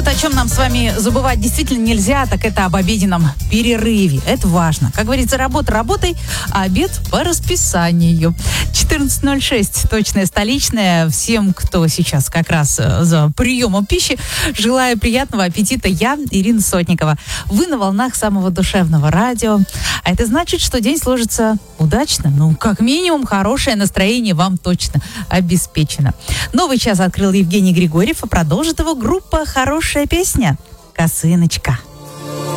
о чем нам с вами забывать действительно нельзя, так это об обеденном перерыве. Это важно. Как говорится, работа работой, а обед по расписанию. 14:06, точное столичное. Всем, кто сейчас как раз за приемом пищи, желаю приятного аппетита. Я, Ирина Сотникова. Вы на волнах самого душевного радио. А это значит, что день сложится удачно. Ну, как минимум, хорошее настроение вам точно обеспечено. Новый час открыл Евгений Григорьев, а продолжит его группа «Хорошая песня» «Косыночка».